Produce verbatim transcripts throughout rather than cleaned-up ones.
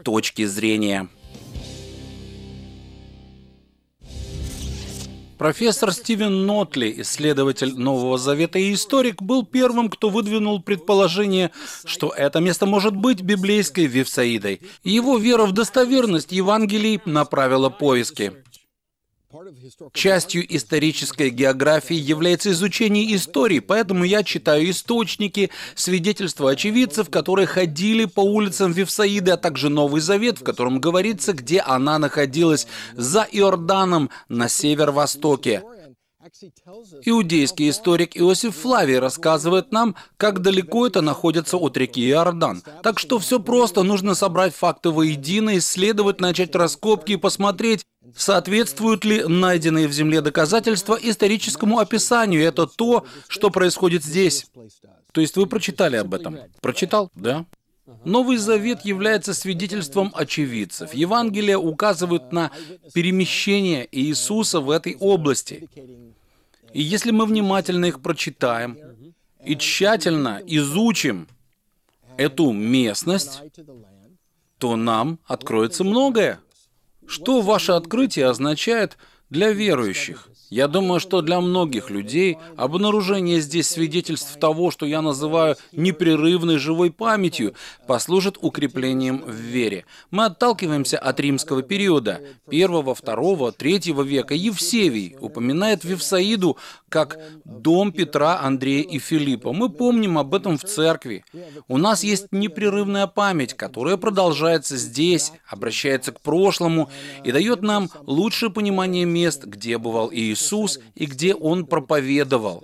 точки зрения. Профессор Стивен Нотли, исследователь Нового Завета и историк, был первым, кто выдвинул предположение, что это место может быть библейской Вифсаидой. Его вера в достоверность Евангелий направила поиски. Частью исторической географии является изучение истории, поэтому я читаю источники, свидетельства очевидцев, которые ходили по улицам Вифсаиды, а также Новый Завет, в котором говорится, где она находилась, за Иорданом на северо-востоке. Иудейский историк Иосиф Флавий рассказывает нам, как далеко это находится от реки Иордан. Так что все просто, нужно собрать факты воедино, исследовать, начать раскопки и посмотреть, соответствуют ли найденные в земле доказательства историческому описанию. Это то, что происходит здесь. То есть вы прочитали об этом? Прочитал? Да. Новый Завет является свидетельством очевидцев. Евангелия указывают на перемещение Иисуса в этой области. И если мы внимательно их прочитаем и тщательно изучим эту местность, то нам откроется многое. Что ваше открытие означает для верующих? Я думаю, что для многих людей обнаружение здесь свидетельств того, что я называю непрерывной живой памятью, послужит укреплением в вере. Мы отталкиваемся от римского периода, первого, второго, третьего века. Евсевий упоминает Вифсаиду как дом Петра, Андрея и Филиппа. Мы помним об этом в церкви. У нас есть непрерывная память, которая продолжается здесь, обращается к прошлому и дает нам лучшее понимание мест, где бывал Иисус. Иисус и где Он проповедовал.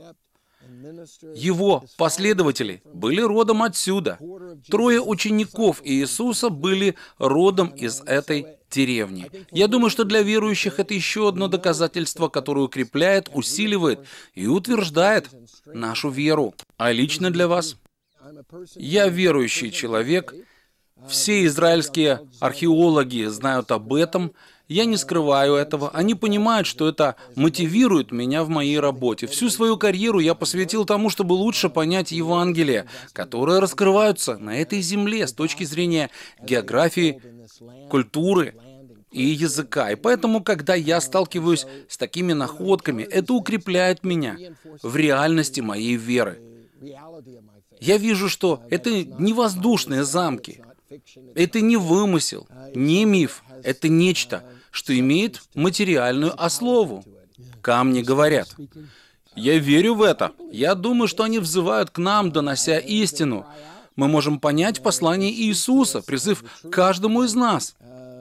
Его последователи были родом отсюда. Трое учеников Иисуса были родом из этой деревни. Я думаю, что для верующих это еще одно доказательство, которое укрепляет, усиливает и утверждает нашу веру. А лично для вас? Я верующий человек. Все израильские археологи знают об этом. Я не скрываю этого. Они понимают, что это мотивирует меня в моей работе. Всю свою карьеру я посвятил тому, чтобы лучше понять Евангелие, которые раскрываются на этой земле с точки зрения географии, культуры и языка. И поэтому, когда я сталкиваюсь с такими находками, это укрепляет меня в реальности моей веры. Я вижу, что это не воздушные замки, это не вымысел, не миф, это нечто, что имеет материальную основу. Камни говорят. Я верю в это. Я думаю, что они взывают к нам, донося истину. Мы можем понять послание Иисуса, призыв каждому из нас.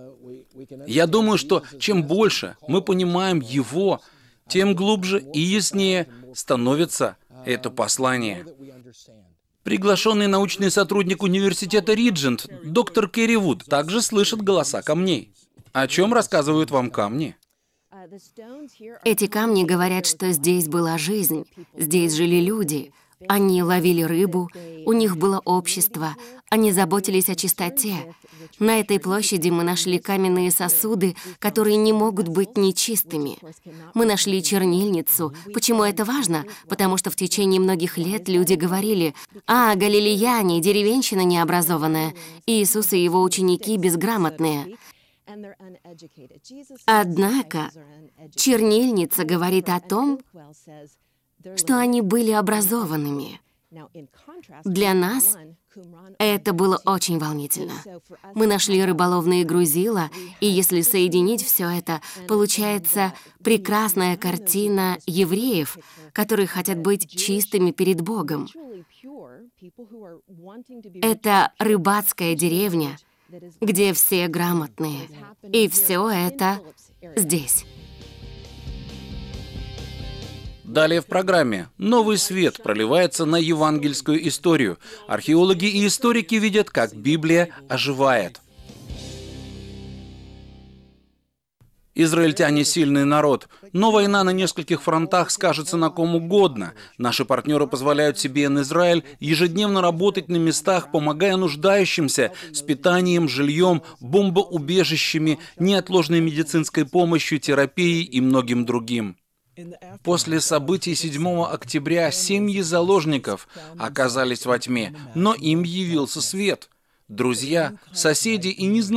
Я думаю, что чем больше мы понимаем Его, тем глубже и яснее становится это послание. Приглашенный научный сотрудник университета Риджент, доктор Керри Вуд, также слышит голоса камней. О чем рассказывают вам камни? Эти камни говорят, что здесь была жизнь, здесь жили люди. Они ловили рыбу, у них было общество, они заботились о чистоте. На этой площади мы нашли каменные сосуды, которые не могут быть нечистыми. Мы нашли чернильницу. Почему это важно? Потому что в течение многих лет люди говорили: «А, галилеяне, деревенщина необразованная, Иисус и его ученики безграмотные». Однако чернильница говорит о том, что они были образованными. Для нас это было очень волнительно. Мы нашли рыболовные грузила, и если соединить все это, получается прекрасная картина евреев, которые хотят быть чистыми перед Богом. Это рыбацкая деревня, где все грамотные. И все это здесь. Далее в программе новый свет проливается на евангельскую историю. Археологи и историки видят, как Библия оживает. Израильтяне — сильный народ, но война на нескольких фронтах скажется на ком угодно. Наши партнеры позволяют себе эн Израиль ежедневно работать на местах, помогая нуждающимся с питанием, жильем, бомбоубежищами, неотложной медицинской помощью, терапией и многим другим. После событий седьмого октября семьи заложников оказались во тьме, но им явился свет. Друзья, соседи и незнакомые